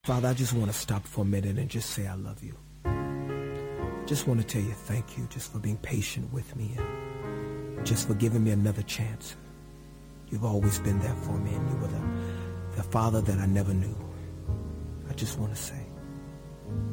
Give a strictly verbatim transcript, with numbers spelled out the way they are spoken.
Father, I just want to stop for a minute and just say I love you. Just want to tell you thank you just for being patient with me and just for giving me another chance. You've always been there for me, and you were the, the Father that I never knew. I just want to say